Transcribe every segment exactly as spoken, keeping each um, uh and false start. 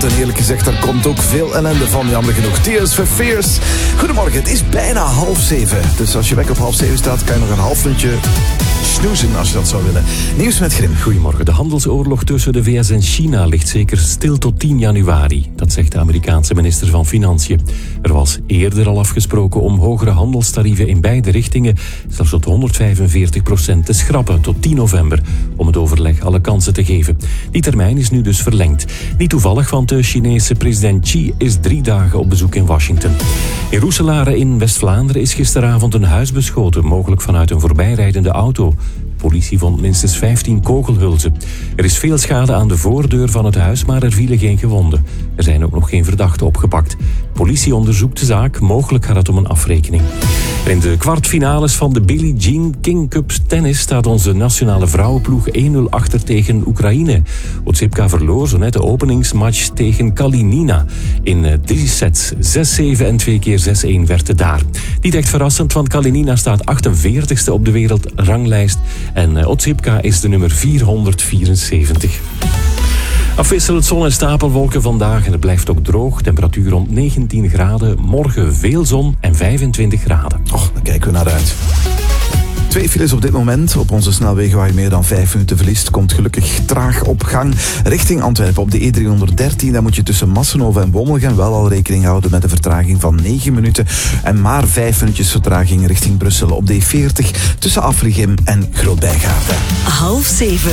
En eerlijk gezegd, daar komt ook veel ellende van, jammer genoeg. Tears for Fears. Goedemorgen, het is bijna half zeven. Dus als je wekker op half zeven staat, kan je nog een half minuutje snoezen als je dat zou willen. Nieuws met Grim. Goedemorgen. De handelsoorlog tussen de V S en China ligt zeker stil tot tien januari. Dat zegt de Amerikaanse minister van Financiën. Er was eerder al afgesproken om hogere handelstarieven in beide richtingen, zelfs tot honderdvijfenveertig procent te schrappen tot tien november, om het overleg alle kansen te geven. Die termijn is nu dus verlengd. Niet toevallig, want de Chinese president Xi is drie dagen op bezoek in Washington. In Roeselare in West-Vlaanderen is gisteravond een huis beschoten, mogelijk vanuit een voorbijrijdende auto. De politie vond minstens vijftien kogelhulzen. Er is veel schade aan de voordeur van het huis, maar er vielen geen gewonden. Er zijn ook nog geen verdachten opgepakt. De politie onderzoekt de zaak, mogelijk gaat het om een afrekening. In de kwartfinales van de Billie Jean King Cup tennis staat onze nationale vrouwenploeg één nul achter tegen Oekraïne. Otsipka verloor zo net de openingsmatch tegen Kalinina. In drie sets, zes zeven en twee keer zes een werd het daar. Niet echt verrassend, want Kalinina staat achtenveertigste op de wereldranglijst en Otsipka is de nummer vierhonderdvierenzeventig. Afwisselend zon en stapelwolken vandaag en het blijft ook droog. Temperatuur rond negentien graden. Morgen veel zon en vijfentwintig graden. Och, daar kijken we naar uit. Twee files op dit moment. Op onze snelwegen waar je meer dan vijf minuten verliest, komt gelukkig traag op gang. Richting Antwerpen op de E driehonderddertien. Daar moet je tussen Massenhoven en Bommelgen wel al rekening houden met een vertraging van negen minuten. En maar vijf minuutjes vertraging richting Brussel op de E veertig tussen Afligem en Groot-Bijgaarden. Half zeven.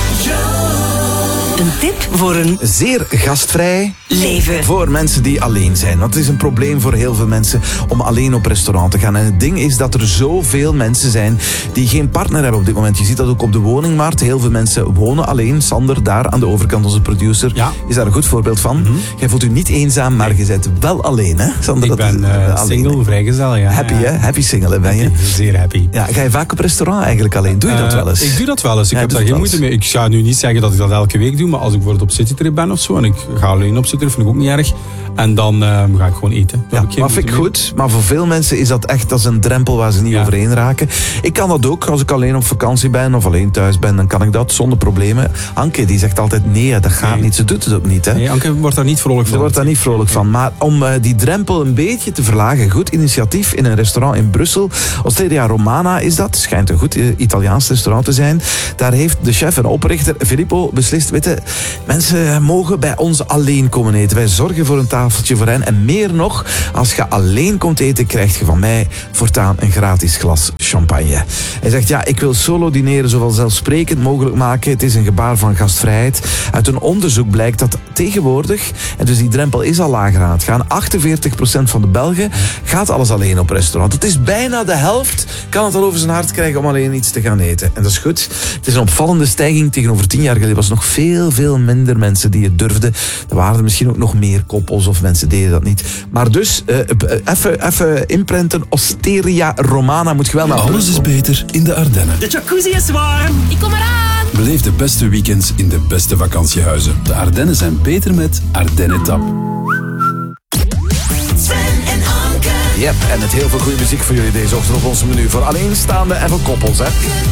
Een tip voor een zeer gastvrij leven. Voor mensen die alleen zijn. Want het is een probleem voor heel veel mensen om alleen op restaurant te gaan. En het ding is dat er zoveel mensen zijn die geen partner hebben op dit moment. Je ziet dat ook op de woningmarkt. Heel veel mensen wonen alleen. Sander, daar aan de overkant, onze producer, ja. is daar een goed voorbeeld van. Mm-hmm. Jij voelt u niet eenzaam, maar je bent wel alleen, hè? Sander, ik ben uh, single, vrijgezel, ja. Happy, hè? Happy single, ben je? Happy, zeer happy. Ja, ga je vaak op restaurant eigenlijk alleen? Doe je dat uh, wel eens? Ik doe dat wel eens. Ik ja, heb daar geen moeite mee. Ik ga nu niet zeggen dat ik dat elke week doe, maar als ik bijvoorbeeld op citytrip ben of zo en ik ga alleen op citytrip, vind ik ook niet erg. En dan uh, ga ik gewoon eten. Ja, maar vind ik goed. Maar voor veel mensen is dat echt als een drempel waar ze niet ja. overheen raken. Ik kan dat ook. Als ik alleen op vakantie ben of alleen thuis ben, dan kan ik dat zonder problemen. Anke, die zegt altijd nee, dat gaat nee. niet. Ze doet het ook niet. Hè? Nee, Anke wordt daar niet vrolijk van. Ze wordt daar niet vrolijk van. Maar om uh, die drempel een beetje te verlagen, goed initiatief in een restaurant in Brussel. Osteria Romana is dat. Schijnt een goed uh, Italiaans restaurant te zijn. Daar heeft de chef en oprichter Filippo beslist, weet je, mensen mogen bij ons alleen komen eten. Wij zorgen voor een tafeltje voor hen. En meer nog, als je alleen komt eten, krijg je van mij voortaan een gratis glas champagne. Hij zegt, ja, ik wil solo dineren zo vanzelfsprekend mogelijk maken. Het is een gebaar van gastvrijheid. Uit een onderzoek blijkt dat tegenwoordig, en dus die drempel is al lager aan het gaan, achtenveertig procent van de Belgen gaat alles alleen op restaurant. Het is bijna de helft, kan het al over zijn hart krijgen om alleen iets te gaan eten. En dat is goed. Het is een opvallende stijging. Tegenover tien jaar geleden was nog veel, veel minder mensen die het durfden. Er waren er misschien ook nog meer koppels of mensen deden dat niet. Maar dus, even uh, even inprenten. Osteria Romana moet je wel naar Alles is beter in de Ardennen. De jacuzzi is warm. Ik kom eraan. Beleef de beste weekends in de beste vakantiehuizen. De Ardennen zijn beter met Ardennen Tap. Sven en Anke. Yep, en met heel veel goede muziek voor jullie deze ochtend op ons menu. Voor alleenstaanden en voor koppels, hè.